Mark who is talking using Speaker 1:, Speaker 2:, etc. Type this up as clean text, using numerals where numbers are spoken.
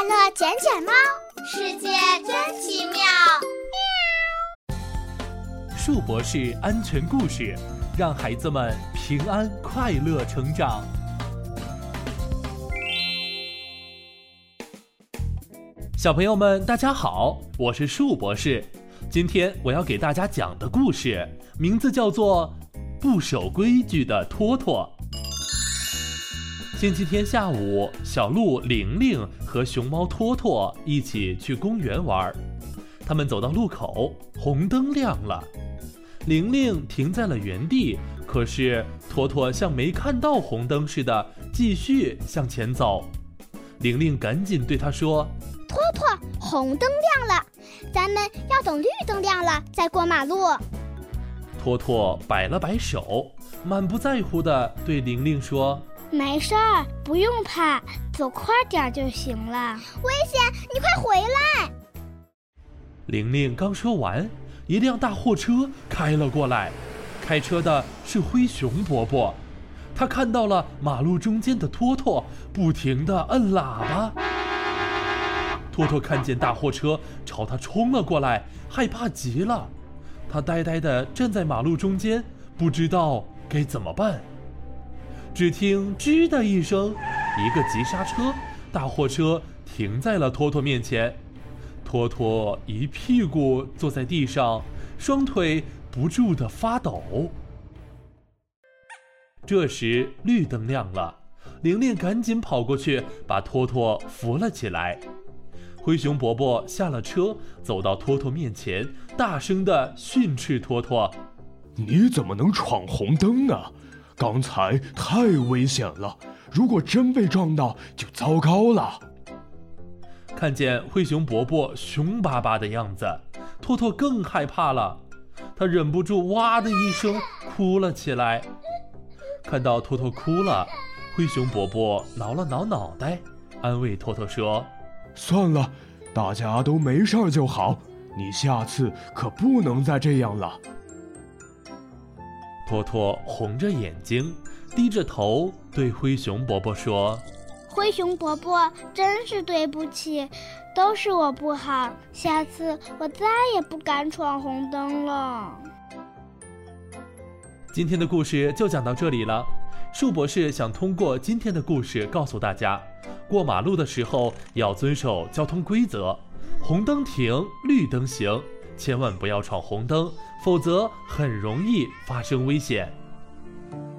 Speaker 1: 乐捡捡猫，
Speaker 2: 世界真奇妙。
Speaker 3: 树博士安全故事，让孩子们平安快乐成长。小朋友们大家好，我是树博士。今天我要给大家讲的故事名字叫做不守规矩的托托。星期天下午，小鹿玲玲和熊猫托托一起去公园玩。他们走到路口，红灯亮了。玲玲停在了原地，可是托托像没看到红灯似的，继续向前走。玲玲赶紧对他说：
Speaker 1: 托托，红灯亮了，咱们要等绿灯亮了再过马路。
Speaker 3: 托托摆了摆手，满不在乎地对玲玲说：
Speaker 4: 没事儿，不用怕，走快点就行了。
Speaker 1: 危险，你快回来！
Speaker 3: 玲玲刚说完，一辆大货车开了过来，开车的是灰熊伯伯。他看到了马路中间的托托，不停地摁喇叭。托托看见大货车朝他冲了过来，害怕极了。他呆呆地站在马路中间，不知道该怎么办。只听吱的一声，一个急刹车，大货车停在了托托面前。托托一屁股坐在地上，双腿不住地发抖。这时绿灯亮了，玲玲赶紧跑过去把托托扶了起来。灰熊伯伯下了车，走到托托面前，大声地训斥托托：
Speaker 5: 你怎么能闯红灯呢？刚才太危险了，如果真被撞到就糟糕了。
Speaker 3: 看见灰熊伯伯凶巴巴的样子，托托更害怕了，他忍不住哇的一声哭了起来。看到托托哭了，灰熊伯伯挠了挠脑袋，安慰托托说：
Speaker 5: 算了，大家都没事就好，你下次可不能再这样了。
Speaker 3: 托托红着眼睛，低着头对灰熊伯伯说：
Speaker 4: 灰熊伯伯，真是对不起，都是我不好，下次我再也不敢闯红灯了。
Speaker 3: 今天的故事就讲到这里了。树博士想通过今天的故事告诉大家，过马路的时候要遵守交通规则，红灯停，绿灯行，千万不要闯红灯，否则很容易发生危险。